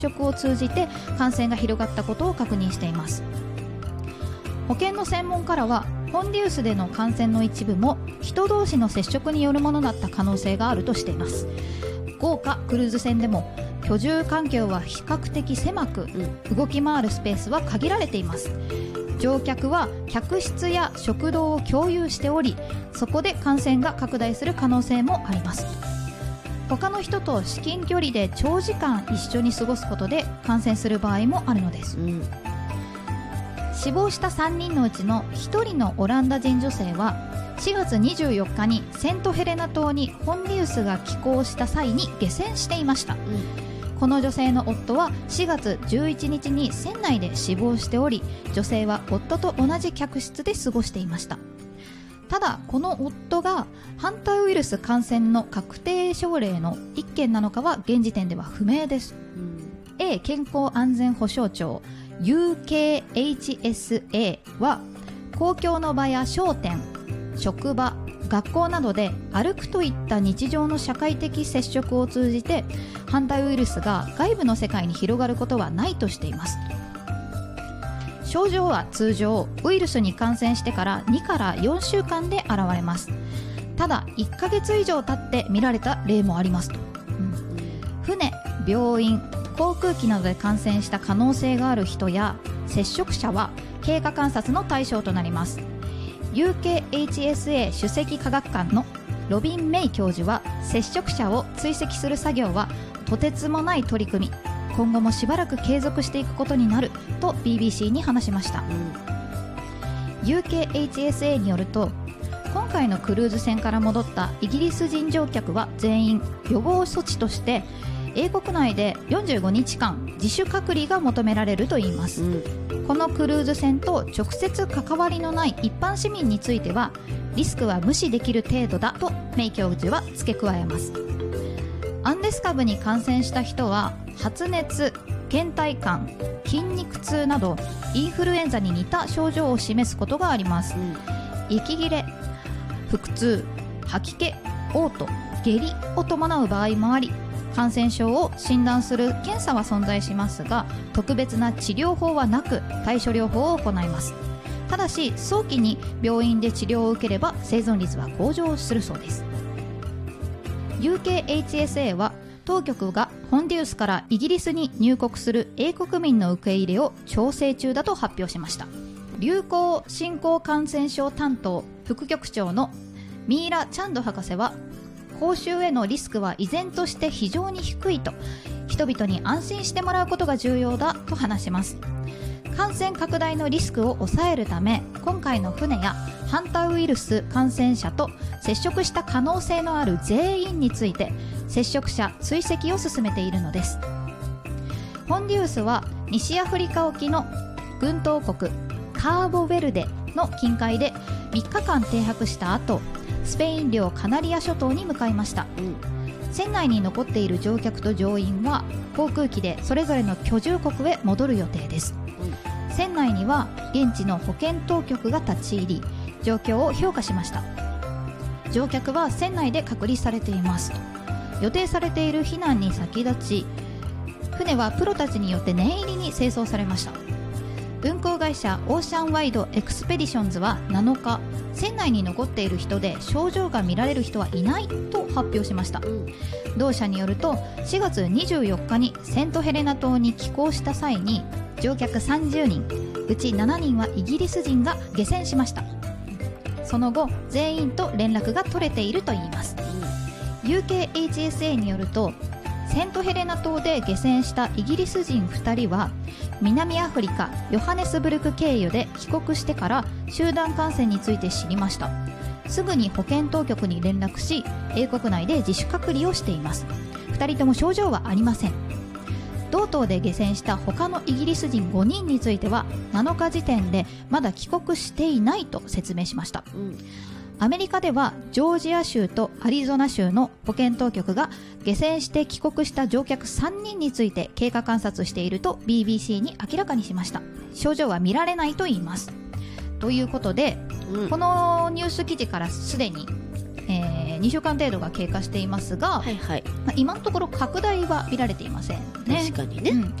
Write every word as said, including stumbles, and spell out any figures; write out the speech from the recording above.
触を通じて感染が広がったことを確認しています。保健の専門家らはホンディウスでの感染の一部も人同士の接触によるものだった可能性があるとしています。豪華クルーズ船でも居住環境は比較的狭く、うん、動き回るスペースは限られています。乗客は客室や食堂を共有しており、そこで感染が拡大する可能性もあります。他の人と至近距離で長時間一緒に過ごすことで感染する場合もあるのです、うん、死亡したさんにんのうちのひとりのオランダ人女性はしがつにじゅうよっかにセントヘレナ島にホンディウスが寄港した際に下船していました、うん、この女性の夫はしがつじゅういちにちに船内で死亡しており、女性は夫と同じ客室で過ごしていました。ただこの夫がハンタウイルス感染の確定症例の一件なのかは現時点では不明です、うん、A 健康安全保障庁 ユーケーエイチエスエー は公共の場や商店、職場、学校などで歩くといった日常の社会的接触を通じてハンタウイルスが外部の世界に広がることはないとしています。症状は通常ウイルスに感染してからにからよんしゅうかんで現れます。ただいっかげつ以上経って見られた例もありますと、うん、船、病院、航空機などで感染した可能性がある人や接触者は経過観察の対象となります。 ユーケーエイチエスエー 首席科学官のロビン・メイ教授は接触者を追跡する作業はとてつもない取り組み、今後もしばらく継続していくことになると ビービーシー に話しました、うん、ユーケーエイチエスエー によると今回のクルーズ船から戻ったイギリス人乗客は全員予防措置として英国内でよんじゅうごにちかん自主隔離が求められるといいます、うん、このクルーズ船と直接関わりのない一般市民についてはリスクは無視できる程度だとメイ教授は付け加えます。アンデス株に感染した人は発熱、倦怠感、筋肉痛などインフルエンザに似た症状を示すことがあります、うん、息切れ、腹痛、吐き気、嘔吐、下痢を伴う場合もあり、感染症を診断する検査は存在しますが特別な治療法はなく対処療法を行います。ただし早期に病院で治療を受ければ生存率は向上するそうです。 ユーケーエイチエスエー は当局がホンディウスからイギリスに入国する英国民の受け入れを調整中だと発表しました。流行新興感染症担当副局長のミーラ・チャンド博士は公衆へのリスクは依然として非常に低いと人々に安心してもらうことが重要だと話します。感染拡大のリスクを抑えるため今回の船やハンタウイルス感染者と接触した可能性のある全員について接触者追跡を進めているのです。ホンディウスは西アフリカ沖の群島国カーボベルデの近海でみっかかん停泊した後スペイン領カナリア諸島に向かいました、うん、船内に残っている乗客と乗員は航空機でそれぞれの居住国へ戻る予定です、うん、船内には現地の保健当局が立ち入り状況を評価しました。乗客は船内で隔離されています。予定されている避難に先立ち船はプロたちによって念入りに清掃されました。運航会社オーシャンワイドエクスペディションズはなのか船内に残っている人で症状が見られる人はいないと発表しました、うん、同社によるとしがつにじゅうよっかにセントヘレナ島に寄港した際に乗客さんじゅうにんうちしちにんはイギリス人が下船しました。その後全員と連絡が取れているといいます、うん、ユーケーエイチエスエー によるとセントヘレナ島で下船したイギリス人ふたりは南アフリカヨハネスブルク経由で帰国してから集団感染について知りました。すぐに保健当局に連絡し英国内で自主隔離をしています。ふたりとも症状はありません。同島で下船した他のイギリス人ごにんについてはなのか時点でまだ帰国していないと説明しました、うん、アメリカではジョージア州とアリゾナ州の保健当局が下船して帰国した乗客さんにんについて経過観察していると ビービーシー に明らかにしました。症状は見られないと言います。ということで、うん、このニュース記事からすでに、ええー、にしゅうかん程度が経過していますが、 はいはい、 まあ、今のところ拡大は見られていませんね。 確かにね、 うん、